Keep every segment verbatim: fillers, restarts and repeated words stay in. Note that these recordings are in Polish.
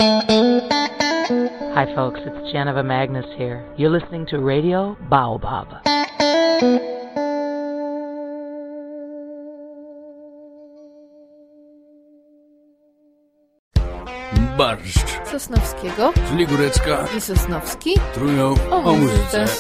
Hi folks, it's Janova Magnus here. You're listening to Radio Baobab. Barszcz Sosnowskiego, czyli Górecka i Sosnowski trują o, o muzyce. muzyce.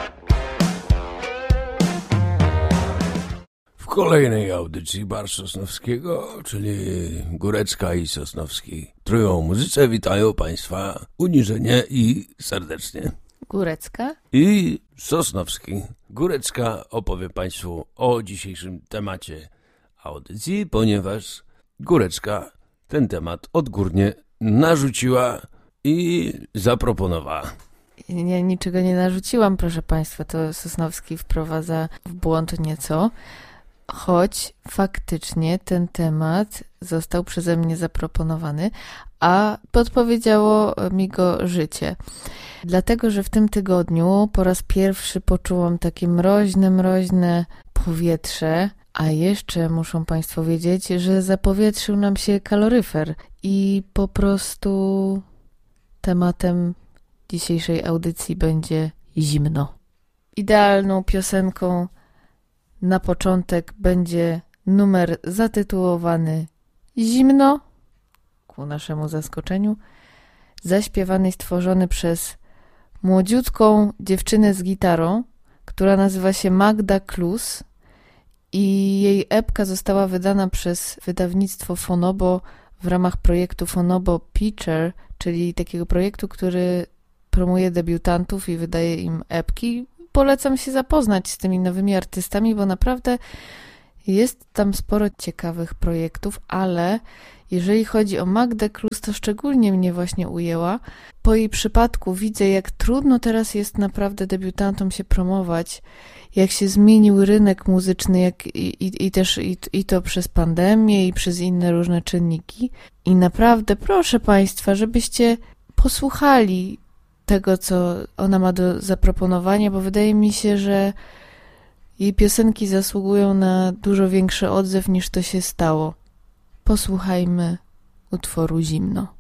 W kolejnej audycji Barszcz Sosnowskiego, czyli Górecka i Sosnowski trują o muzyce, witają Państwa uniżenie i serdecznie. Górecka I Sosnowski. Górecka opowie Państwu o dzisiejszym temacie audycji, ponieważ Górecka ten temat odgórnie narzuciła i zaproponowała. Ja niczego nie narzuciłam, proszę Państwa, to Sosnowski wprowadza w błąd nieco, choć faktycznie ten temat został przeze mnie zaproponowany, a podpowiedziało mi go życie. Dlatego, że w tym tygodniu po raz pierwszy poczułam takie mroźne, mroźne powietrze, a jeszcze muszą Państwo wiedzieć, że zapowietrzył nam się kaloryfer i po prostu tematem dzisiejszej audycji będzie zimno. Idealną piosenką na początek będzie numer zatytułowany Zimno, ku naszemu zaskoczeniu, zaśpiewany i stworzony przez młodziutką dziewczynę z gitarą, która nazywa się Magda Klus i jej epka została wydana przez wydawnictwo Fonobo w ramach projektu Fonobo Pitcher, czyli takiego projektu, który promuje debiutantów i wydaje im epki. Polecam się zapoznać z tymi nowymi artystami, bo naprawdę jest tam sporo ciekawych projektów, ale jeżeli chodzi o Magdę Klus, to szczególnie mnie właśnie ujęła. Po jej przypadku widzę, jak trudno teraz jest naprawdę debiutantom się promować, jak się zmienił rynek muzyczny, jak i, i, i też i, i to przez pandemię i przez inne różne czynniki. I naprawdę proszę Państwa, żebyście posłuchali tego, co ona ma do zaproponowania, bo wydaje mi się, że jej piosenki zasługują na dużo większy odzew niż to się stało. Posłuchajmy utworu Zimno.